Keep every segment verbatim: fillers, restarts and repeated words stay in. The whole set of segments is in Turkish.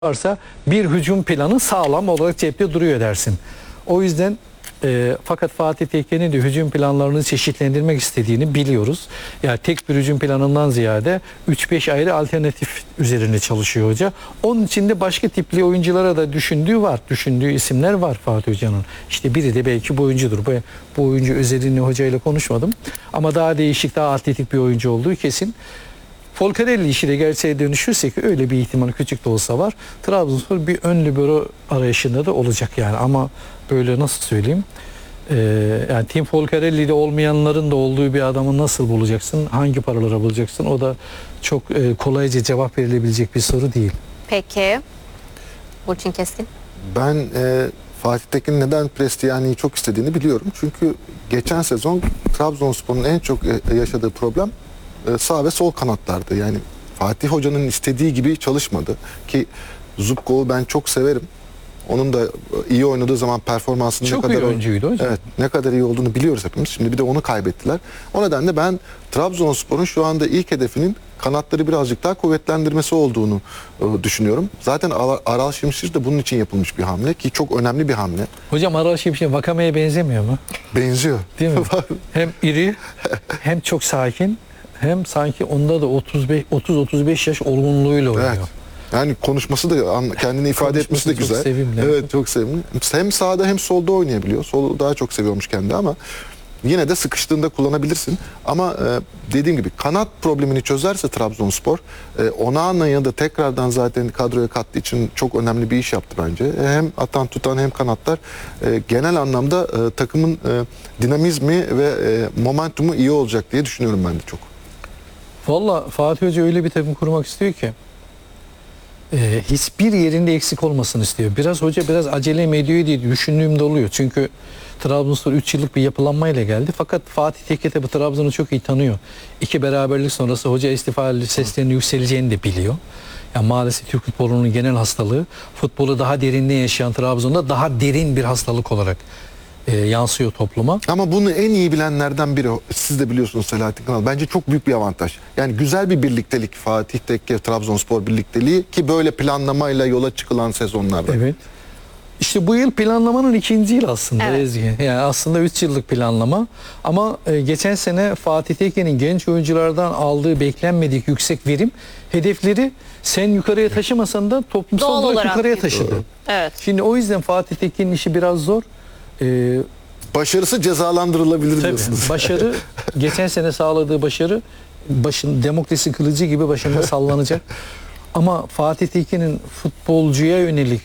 varsa bir hücum planı sağlam olarak cepte duruyor dersin. O yüzden e, fakat Fatih Tekke'nin de hücum planlarını çeşitlendirmek istediğini biliyoruz. Yani tek bir hücum planından ziyade üç beş ayrı alternatif üzerine çalışıyor hoca. Onun içinde başka tipli oyunculara da düşündüğü var. Düşündüğü isimler var Fatih Hoca'nın. İşte biri de belki bu oyuncudur. Bu, bu oyuncu özelini hocayla konuşmadım. Ama daha değişik, daha atletik bir oyuncu olduğu kesin. Folcarelli işi de gerçeğe dönüşürse ki öyle bir ihtimal küçük de olsa var. Trabzonspor bir ön libero arayışında da olacak yani, ama böyle nasıl söyleyeyim, ee, yani Tim Folcarelli'de olmayanların da olduğu bir adamı nasıl bulacaksın, hangi paralara bulacaksın, o da çok e, kolayca cevap verilebilecek bir soru değil. Peki Burçin Keskin. Ben e, Fatih Tekin'in neden Prestiani'yi çok istediğini biliyorum. Çünkü geçen sezon Trabzonspor'un en çok e, yaşadığı problem e, sağ ve sol kanatlardı. Yani Fatih Hoca'nın istediği gibi çalışmadı. Ki Zubkov'u ben çok severim. Onun da iyi oynadığı zaman performansının Çok ne kadar iyi oyuncuydu hocam. Evet, ne kadar iyi olduğunu biliyoruz hepimiz. Şimdi bir de onu kaybettiler. O nedenle ben Trabzonspor'un şu anda ilk hedefinin kanatları birazcık daha kuvvetlendirmesi olduğunu e, düşünüyorum. Zaten Aral, Aral Şimşir de bunun için yapılmış bir hamle ki çok önemli bir hamle. Hocam Aral Şimşir Vakame'ye benzemiyor mu? Benziyor. Değil mi? Hem iri hem çok sakin, hem sanki onda da otuz otuz beş yaş olgunluğuyla oynuyor. Evet. Yani konuşması da kendini ifade etmesi de çok güzel. sevimli. Evet, çok sevimli. Hem sağda hem solda oynayabiliyor. Solu daha çok seviyormuş kendi, ama yine de sıkıştığında kullanabilirsin. Ama e, dediğim gibi kanat problemini çözerse Trabzonspor, e, Onana'yı da tekrardan zaten kadroya kattığı için çok önemli bir iş yaptı bence. E, hem atan tutan hem kanatlar, e, genel anlamda e, takımın e, dinamizmi ve e, momentumu iyi olacak diye düşünüyorum ben de çok. Valla Fatih Hoca öyle bir takım kurmak istiyor ki e, hiçbir yerinde eksik olmasını istiyor. Biraz hoca biraz acele mi ediyor diye düşündüğüm de oluyor. Çünkü Trabzonspor üç yıllık bir yapılanmayla geldi. Fakat Fatih Tekke bu Trabzon'u çok iyi tanıyor. İki beraberlik sonrası hoca istifa seslerinin yükseleceğini de biliyor. Yani maalesef Türk futbolunun genel hastalığı, futbolu daha derinden yaşayan Trabzon'da daha derin bir hastalık olarak e, yansıyor topluma. Ama bunu en iyi bilenlerden biri, siz de biliyorsunuz Selahattin Kanal, bence çok büyük bir avantaj. Yani güzel bir birliktelik Fatih Tekke Trabzonspor birlikteliği, ki böyle planlamayla yola çıkılan sezonlarda. Evet. İşte bu yıl planlamanın ikinci yıl aslında, Evet. Ezgi. Yani aslında üç yıllık planlama, ama e, geçen sene Fatih Tekke'nin genç oyunculardan aldığı beklenmedik yüksek verim hedefleri sen yukarıya taşımasan da toplumsal Doğal olarak olarak yukarıya değil. taşıdı. Evet. Şimdi o yüzden Fatih Tekke'nin işi biraz zor. Ee, Başarısı cezalandırılabilir tabii, diyorsunuz. başarı, geçen sene sağladığı başarı başın demokrasi kılıcı gibi başında sallanacak. Ama Fatih Tekke'nin futbolcuya yönelik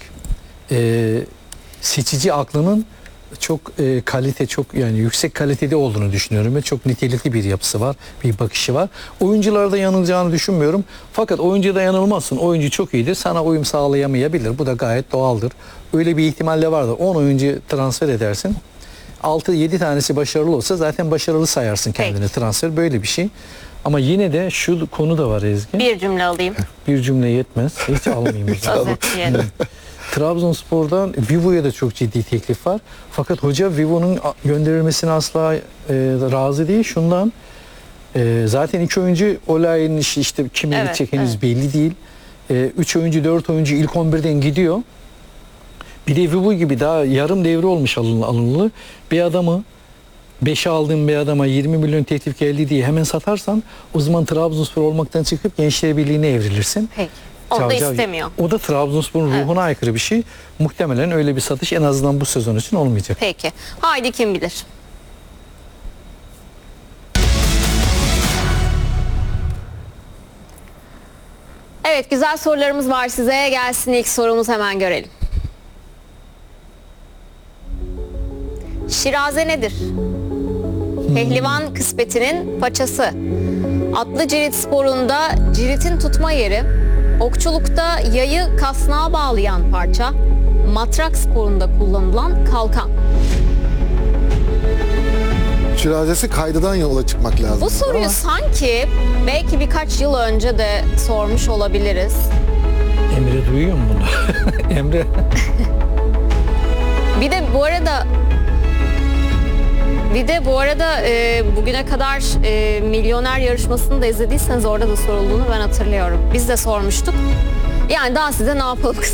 e, seçici aklının çok e, kalite, çok yani yüksek kalitede olduğunu düşünüyorum ve çok nitelikli bir yapısı var, bir bakışı var. Oyuncularda yanılacağını düşünmüyorum. Fakat oyuncuda yanılmazsın. Oyuncu çok iyidir, sana uyum sağlayamayabilir. Bu da gayet doğaldır. Öyle bir ihtimal de vardır. on oyuncu transfer edersin. altı yedi tanesi başarılı olsa zaten başarılı sayarsın kendini. Peki. Transfer böyle bir şey. Ama yine de şu konu da var Ezgi. Bir cümle alayım. Bir cümle yetmez. Hiç almayayım. o zaman. Özetleyelim. Trabzonspor'dan Vivo'ya da çok ciddi teklif var. Fakat hoca Vivo'nun gönderilmesine asla e, razı değil. Şundan e, zaten iki oyuncu olayın işi, işte kime Evet, gidecek henüz evet. belli değil. E, üç oyuncu, dört oyuncu ilk on birden gidiyor. Bir de Vivo gibi daha yarım devre olmuş alınlı, alınlı bir adamı, beşe aldığın bir adama yirmi milyon teklif geldi diye hemen satarsan, o zaman Trabzonspor olmaktan çıkıp Gençler Birliği'ne evrilirsin. Peki. O da Cav- istemiyor. O da Trabzonspor'un Evet. ruhuna aykırı bir şey. Muhtemelen öyle bir satış en azından bu sezon için olmayacak. Peki. Haydi kim bilir? Evet, güzel sorularımız var size. Gelsin ilk sorumuz, hemen görelim. Şiraze nedir? Pehlivan kısmetinin paçası. Atlı cirit sporunda ciritin tutma yeri. Okçulukta yayı kasnağa bağlayan parça. Matrak sporunda kullanılan kalkan. Şirazesi kaydıdan yola çıkmak lazım. Bu soruyu Ama sanki belki birkaç yıl önce de sormuş olabiliriz. Emre duyuyor mu bunu? Emre. Bir de bu arada bir de bu arada e, bugüne kadar e, milyoner yarışmasını da izlediyseniz orada da sorulduğunu ben hatırlıyorum. Biz de sormuştuk. Yani daha size ne yapalım